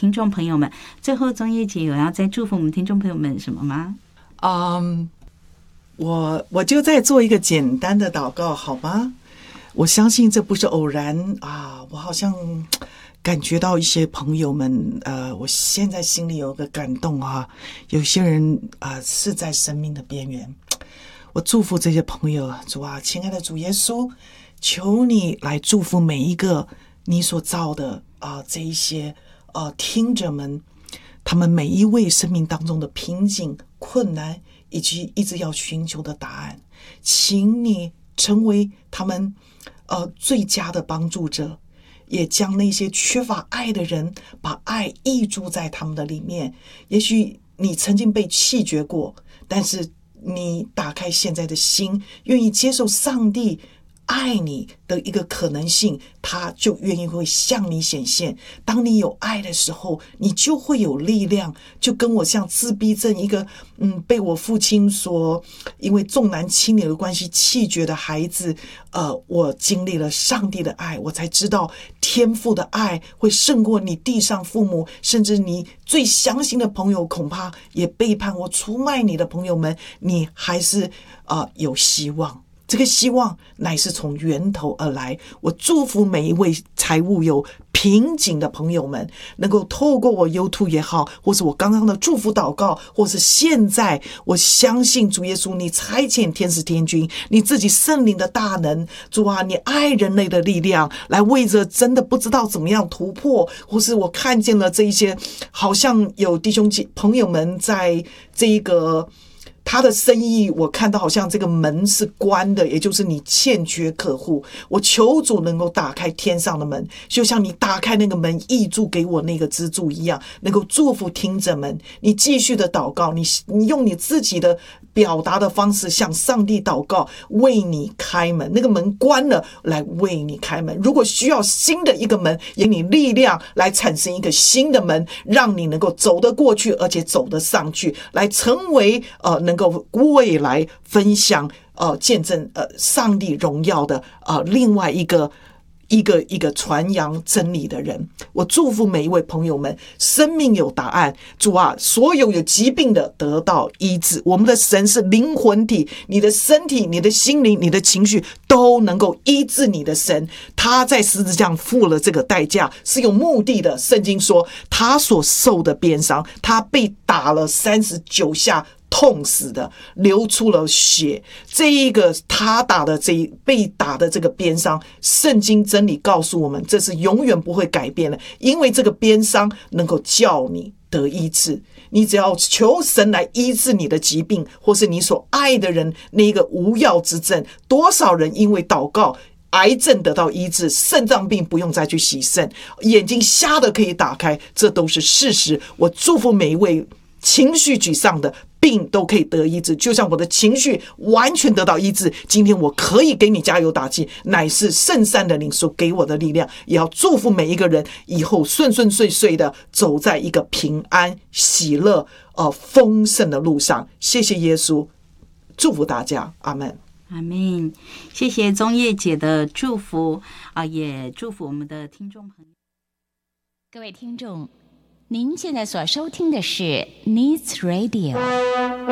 听众朋友们。最后，宗叶姐有要再祝福我们听众朋友们什么吗？ 我就再做一个简单的祷告好吗？我相信这不是偶然啊，我好像感觉到一些朋友们，我现在心里有个感动啊，有些人是在生命的边缘。我祝福这些朋友，主啊，亲爱的主耶稣，求你来祝福每一个你所造的这一些听者们，他们每一位生命当中的瓶颈、困难，以及一直要寻求的答案，请你成为他们最佳的帮助者，也将那些缺乏爱的人，把爱溢注在他们的里面。也许你曾经被弃绝过，但是你打开现在的心，愿意接受上帝爱你的一个可能性，他就愿意会向你显现。当你有爱的时候，你就会有力量。就跟我像自闭症一个被我父亲所因为重男轻女的关系弃绝的孩子，我经历了上帝的爱，我才知道天父的爱会胜过你地上父母，甚至你最相信的朋友恐怕也背叛我、出卖你的朋友们，你还是有希望。这个希望乃是从源头而来。我祝福每一位财务有瓶颈的朋友们，能够透过我 YouTube 也好，或是我刚刚的祝福祷告，或是现在我相信主耶稣，你差遣天使天军，你自己圣灵的大能，主啊，你爱人类的力量，来为着真的不知道怎么样突破，或是我看见了这一些，好像有弟兄朋友们在这一个他的生意，我看到好像这个门是关的，也就是你欠缺客户。我求主能够打开天上的门，就像你打开那个门溢注给我那个支柱一样，能够祝福听者们。你继续的祷告，你用你自己的表达的方式向上帝祷告，为你开门。那个门关了，来为你开门。如果需要新的一个门，也给你力量来产生一个新的门，让你能够走得过去，而且走得上去，来成为能够未来分享见证上帝荣耀的另外一个传扬真理的人。我祝福每一位朋友们，生命有答案。主啊，所有有疾病的得到医治。我们的神是灵魂体，你的身体、你的心灵、你的情绪都能够医治你的神。他在十字架上付了这个代价，是有目的的。圣经说，他所受的鞭伤，他被打了39下，痛死的，流出了血。这一个他被打的这个鞭伤，圣经真理告诉我们，这是永远不会改变的，因为这个鞭伤能够叫你得医治。你只要求神来医治你的疾病，或是你所爱的人那一个无药之症。多少人因为祷告，癌症得到医治，肾脏病不用再去洗肾，眼睛瞎的可以打开，这都是事实。我祝福每一位情绪沮丧的病都可以得医治，就像我的情绪完全得到医治。今天我可以给你加油打气，乃是圣善的灵所给我的力量。也要祝福每一个人以后顺顺遂遂的走在一个平安喜乐丰盛的路上。谢谢耶稣，祝福大家，阿们。 阿们。谢谢宗叶姐的祝福也祝福我们的听众朋友。 各位听众，您现在所收听的是 Needs Radio